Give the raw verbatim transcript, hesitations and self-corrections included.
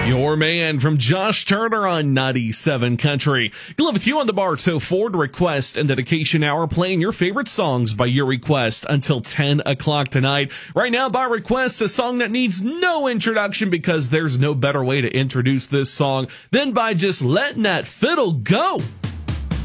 Your Man from Josh Turner on ninety-seven Country. Good luck with you on the Bartow Ford Request and Dedication Hour, playing your favorite songs by your request until ten o'clock tonight. Right now, by request, a song that needs no introduction because there's no better way to introduce this song than by just letting that fiddle go.